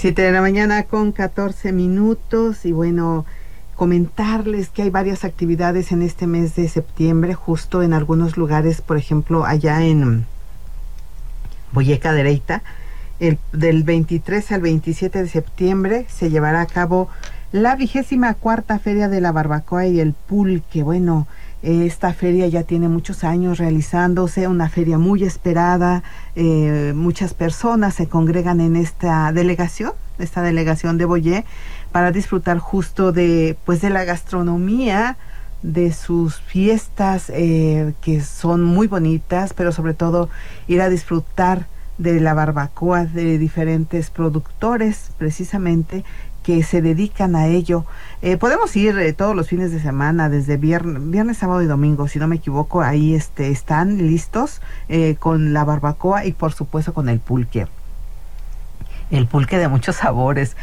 7 de la mañana con 14 minutos y bueno, comentarles que hay varias actividades en este mes de septiembre, justo en algunos lugares, por ejemplo, allá en Boyeca de Leita, del 23 al 27 de septiembre se llevará a cabo la 24ª Feria de la Barbacoa y el Pulque. Bueno, esta feria ya tiene muchos años realizándose, una feria muy esperada, muchas personas se congregan en esta delegación de Boyé, para disfrutar justo de la gastronomía, de sus fiestas que son muy bonitas, pero sobre todo ir a disfrutar de la barbacoa de diferentes productores precisamente que se dedican a ello. Podemos ir todos los fines de semana, desde viernes, sábado y domingo, si no me equivoco, ahí están listos con la barbacoa y por supuesto con el pulque. El pulque de muchos sabores,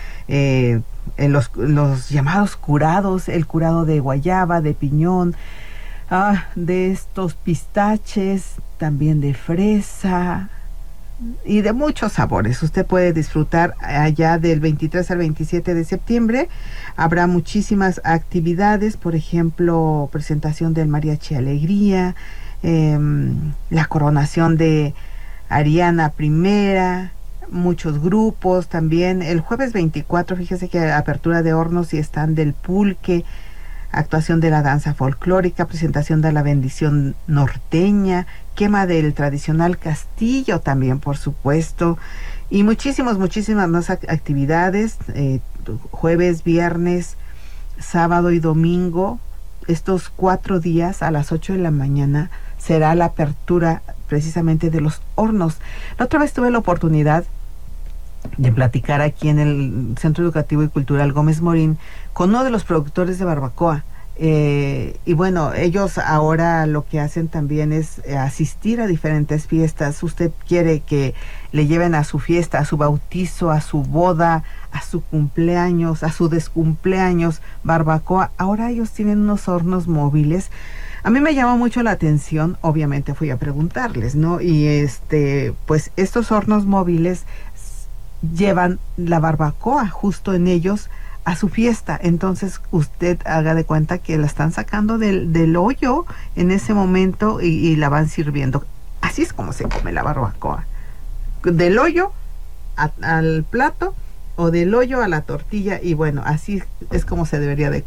los llamados curados, el curado de guayaba, de piñón, de estos pistaches, también de fresa y de muchos sabores. Usted puede disfrutar allá del 23 al 27 de septiembre. Habrá muchísimas actividades, por ejemplo, presentación del Mariachi Alegría, la coronación de Ariana I, muchos grupos también. El jueves 24, fíjese que apertura de hornos y stand del pulque, actuación de la danza folclórica, presentación de la bendición norteña, quema del tradicional castillo también, por supuesto, y muchísimas más actividades, jueves, viernes, sábado y domingo. Estos 4 días a las 8 de la mañana será la apertura precisamente de los hornos. La otra vez tuve la oportunidad de platicar aquí en el Centro Educativo y Cultural Gómez Morín con uno de los productores de barbacoa. Y bueno, ellos ahora lo que hacen también es asistir a diferentes fiestas. Usted quiere que le lleven a su fiesta, a su bautizo, a su boda, a su cumpleaños, a su descumpleaños, barbacoa. Ahora ellos tienen unos hornos móviles. A mí me llamó mucho la atención, obviamente fui a preguntarles, ¿no? Y pues estos hornos móviles llevan la barbacoa justo en ellos a su fiesta. Entonces usted haga de cuenta que la están sacando del hoyo en ese momento y la van sirviendo. Así es como se come la barbacoa, del hoyo al plato o del hoyo a la tortilla, y bueno, así es como se debería de